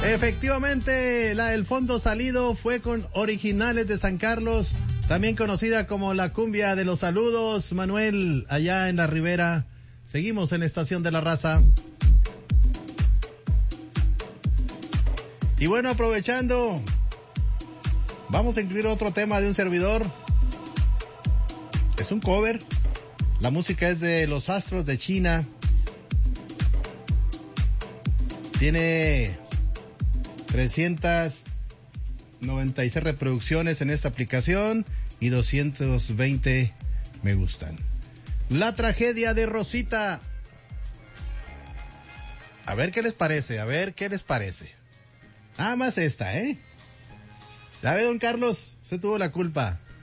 Efectivamente, el fondo salido fue con Originales de San Carlos, también conocida como la cumbia de los saludos. Manuel, allá en la Ribera. Seguimos en la Estación de la Raza. Y bueno, aprovechando, vamos a incluir otro tema de un servidor. Es un cover. La música es de Los Astros de China. Tiene 396 reproducciones en esta aplicación y 220 me gustan. La tragedia de Rosita. A ver qué les parece, Nada más esta, ¿eh? ¿Sabe, don Carlos? Usted tuvo la culpa.